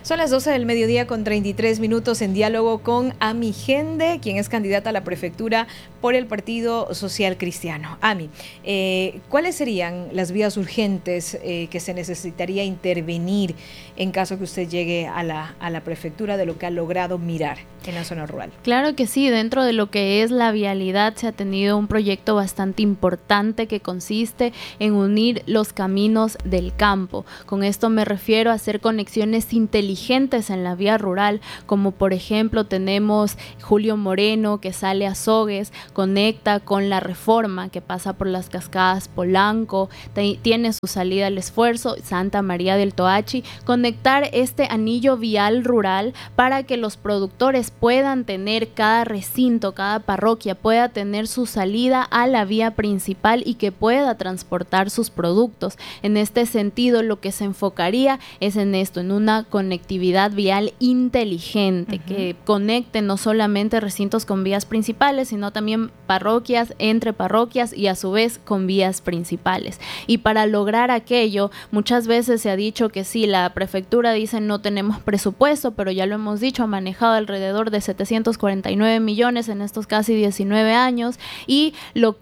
Son las 12 del mediodía con 33 minutos en diálogo con Ami Gende, quien es candidata a la prefectura por el Partido Social Cristiano. Ami, ¿cuáles serían las vías urgentes que se necesitaría intervenir en caso que usted llegue a la prefectura de lo que ha logrado mirar en la zona rural? Claro que sí, dentro de lo que es la vialidad se ha tenido un proyecto bastante importante que consiste en unir los caminos del campo. Con esto me refiero a hacer conexiones inteligentes en la vía rural, como por ejemplo tenemos Julio Moreno que sale a Azogues, conecta con la Reforma que pasa por las cascadas Polanco, tiene su salida al Esfuerzo, Santa María del Toachi, conectar este anillo vial rural para que los productores puedan tener cada recinto, cada parroquia pueda tener su salida a la vía principal y que pueda transportar sus productos. En este sentido, lo que se enfocaría es en esto, en una conectividad vial inteligente, que conecte no solamente recintos con vías principales, sino también parroquias, entre parroquias y a su vez con vías principales. Y para lograr aquello, muchas veces se ha dicho que sí, la prefectura dice no tenemos presupuesto, pero ya lo hemos dicho, ha manejado alrededor de 749 millones en estos casi 19 años y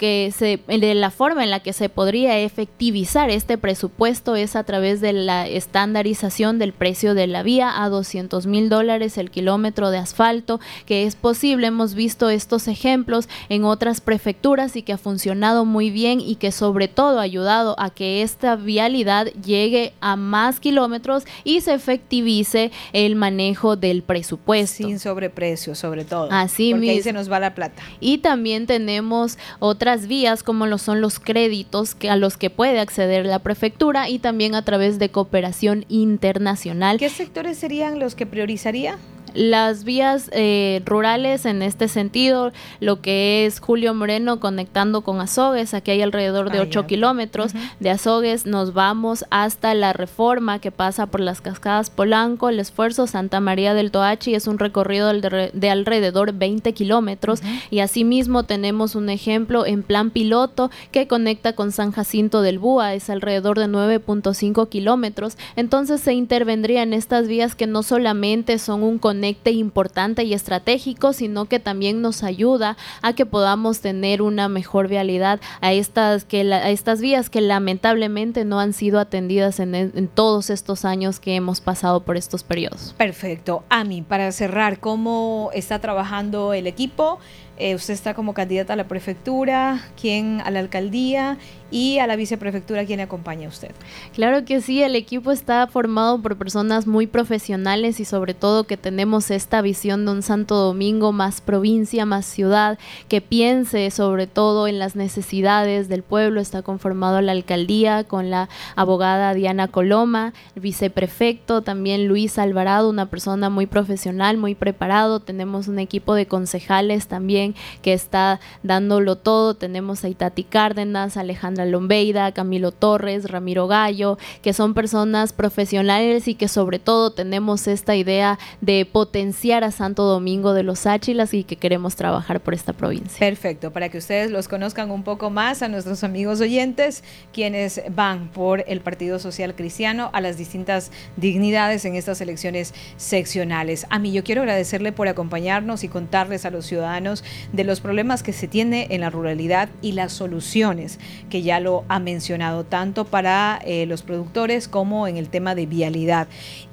de la forma en la que se podría efectivizar este presupuesto es a través de la estandarización del precio de la vía a $200,000 el kilómetro de asfalto, que es posible, hemos visto estos ejemplos en otras prefecturas y que ha funcionado muy bien y que sobre todo ha ayudado a que esta vialidad llegue a más kilómetros y se efectivice el manejo del presupuesto. Sin sobreprecio, sobre todo. Así porque mismo. Ahí se nos va la plata. Y también tenemos otras vías como lo son los créditos a los que puede acceder la prefectura y también a través de cooperación internacional. ¿Qué sectores serían los que priorizaría? Las vías rurales en este sentido, lo que es Julio Moreno conectando con Azogues, aquí hay alrededor de 8 kilómetros, de Azogues nos vamos hasta la Reforma que pasa por las cascadas Polanco, el Esfuerzo, Santa María del Toachi, es un recorrido de alrededor 20 kilómetros y asimismo tenemos un ejemplo en plan piloto que conecta con San Jacinto del Búa, es alrededor de 9.5 kilómetros, entonces se intervendría en estas vías que no solamente son un conecte importante y estratégico, sino que también nos ayuda a que podamos tener una mejor vialidad a estas vías que lamentablemente no han sido atendidas en todos estos años que hemos pasado por estos periodos. Perfecto. Ami, para cerrar, ¿cómo está trabajando el equipo? Usted está como candidata a la prefectura, ¿quién a la alcaldía y a la viceprefectura? ¿Quién le acompaña a usted? Claro que sí, el equipo está formado por personas muy profesionales y sobre todo que tenemos esta visión de un Santo Domingo más provincia, más ciudad, que piense sobre todo en las necesidades del pueblo. Está conformado la alcaldía con la abogada Diana Coloma, el viceprefecto también Luis Alvarado, una persona muy profesional, muy preparado. Tenemos un equipo de concejales también que está dándolo todo. Tenemos a Itati Cárdenas, Alejandra Lombeida, Camilo Torres, Ramiro Gallo, que son personas profesionales y que sobre todo tenemos esta idea de potenciar a Santo Domingo de los Áchilas y que queremos trabajar por esta provincia. Perfecto, para que ustedes los conozcan un poco más a nuestros amigos oyentes, quienes van por el Partido Social Cristiano a las distintas dignidades en estas elecciones seccionales. A mí yo quiero agradecerle por acompañarnos y contarles a los ciudadanos de los problemas que se tiene en la ruralidad y las soluciones que ya lo ha mencionado tanto para los productores como en el tema de vialidad.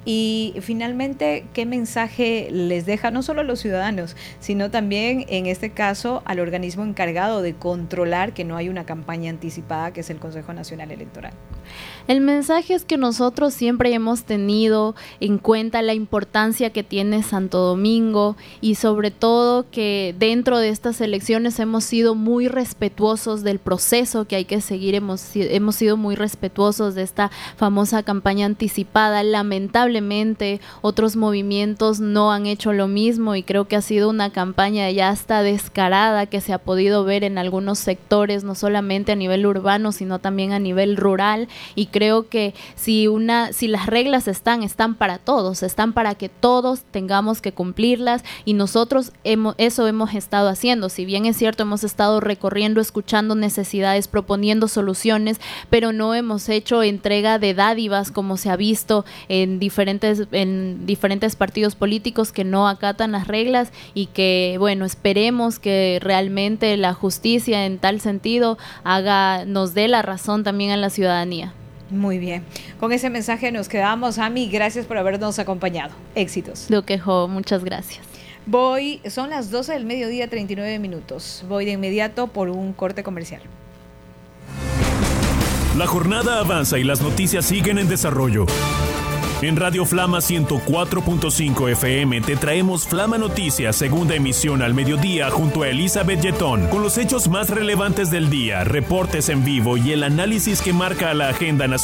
Y finalmente, ¿qué mensaje les deja no solo a los ciudadanos, sino también en este caso al organismo encargado de controlar que no hay una campaña anticipada, que es el Consejo Nacional Electoral? El mensaje es que nosotros siempre hemos tenido en cuenta la importancia que tiene Santo Domingo y sobre todo que dentro de estas elecciones hemos sido muy respetuosos del proceso que hay que seguir, hemos sido muy respetuosos de esta famosa campaña anticipada. Lamentablemente otros movimientos no han hecho lo mismo y creo que ha sido una campaña ya hasta descarada que se ha podido ver en algunos sectores, no solamente a nivel urbano sino también a nivel rural, y creo creo que si las reglas están para todos, están para que todos tengamos que cumplirlas, y nosotros eso hemos estado haciendo. Si bien es cierto, hemos estado recorriendo, escuchando necesidades, proponiendo soluciones, pero no hemos hecho entrega de dádivas como se ha visto en diferentes partidos políticos que no acatan las reglas, y que, bueno, esperemos que realmente la justicia en tal sentido nos dé la razón también a la ciudadanía. Muy bien. Con ese mensaje nos quedamos. Ami, gracias por habernos acompañado. Éxitos. Lo quejo, muchas gracias. Son las 12 del mediodía, 39 minutos. Voy de inmediato por un corte comercial. La jornada avanza y las noticias siguen en desarrollo. En Radio Flama 104.5 FM te traemos Flama Noticias, segunda emisión al mediodía, junto a Elizabeth Yetón, con los hechos más relevantes del día, reportes en vivo y el análisis que marca a la agenda nacional